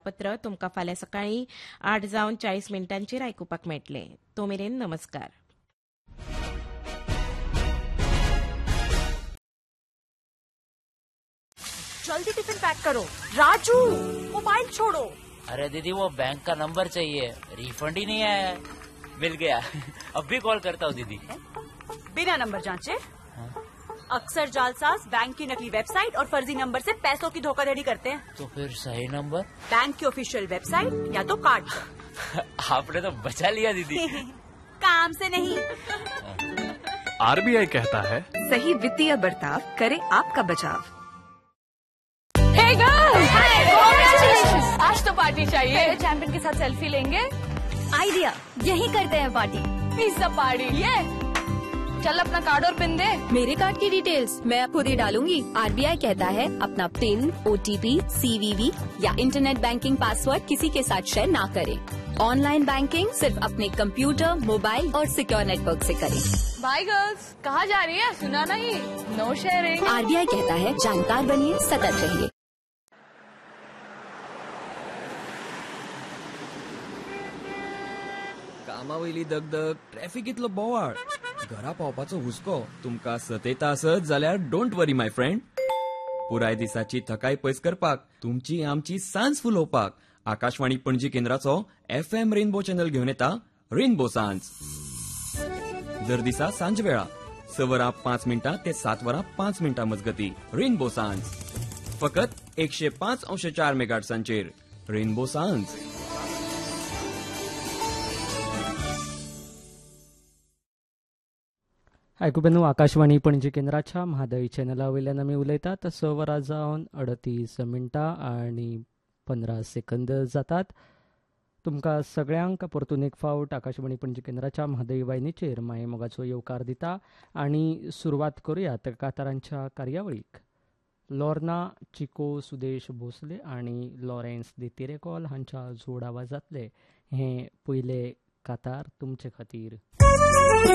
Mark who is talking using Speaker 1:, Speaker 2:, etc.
Speaker 1: पत्र तुमकां फाल्यां सकाळीं 8:40 आयकुपाक मेळटलें. तो मेरेन नमस्कार.
Speaker 2: जल्दी टिफिन पैक करो. राजू, मोबाइल छोड़ो.
Speaker 3: अरे दीदी वो बैंक का नंबर चाहिए, रिफंड ही नहीं आया है. मिल गया. अब भी कॉल करता हूँ दीदी.
Speaker 2: बिना नंबर जांचे. अक्सर जालसाज बैंक की नकली वेबसाइट और फर्जी नंबर से पैसों की धोखाधड़ी करते हैं.
Speaker 3: तो फिर सही नंबर?
Speaker 2: बैंक की ऑफिशियल वेबसाइट या तो कार्ड.
Speaker 3: आपने तो बचा लिया दीदी.
Speaker 2: काम से नहीं.
Speaker 4: आरबीआई कहता है
Speaker 5: सही वित्तीय बर्ताव करे आपका बचाव.
Speaker 6: Hey girls! आज तो पार्टी चाहिए. चैंपियन के साथ सेल्फी लेंगे.
Speaker 7: आइडिया, यही करते हैं पार्टी.
Speaker 6: Pizza party. ये चल अपना कार्ड और पिन दे.
Speaker 7: मेरे कार्ड की डिटेल्स मैं खुद ही डालूंगी. आरबीआई कहता है अपना पिन, ओटीपी, सीवीवी या इंटरनेट बैंकिंग पासवर्ड किसी के साथ शेयर ना करें. ऑनलाइन बैंकिंग सिर्फ अपने कंप्यूटर, मोबाइल और सिक्योर नेटवर्क से करें.
Speaker 6: Bye girls. कहाँ जा रही है? सुना नहीं. No sharing.
Speaker 7: आरबीआई कहता है जानकार बनिए, सतर्क रहिए.
Speaker 8: कामावयली दगदग, ट्रॅफिक इतलो बोवाळ, घरा पावपाचो हुस्को तुमकां सतयता आसत जाल्यार डोंट वरी माय फ्रेंड. पुराय दिसाची थकाय पयस करपाक, तुमची आमची सांज फुलोवपाक Akashvani Panaji केंद्राचो FM rainbow channel घेवन येता रेनबो सांज. दर दिसा सांज वेळा 6:05 ते 7:05 मजगती रेनबो सांज. फकत 105.4 मेगाहर्ट्झांचेर रेनबो सांज.
Speaker 9: आयकुबेनू आकाशवाणी पणजी केंद्राच्या म्हादई चॅनला वयल्यान आमी उलयतात. 6:38 आनी 15 सेकंद जातात. तुमकां सगळ्यांक परतून एक फावट आकाशवाणी पणजी केंद्राच्या म्हादई वाहिनीचेर माये मोगाचो येवकार दिता आनी सुरवात करुयात कातारांच्या कार्यावळीक. लॉर्ना चिको सुदेश भोसले आनी लॉरेन्स देतिरेकॉल हांच्या जोड आवाजांतले हे पयले कातार तुमचे खातीर.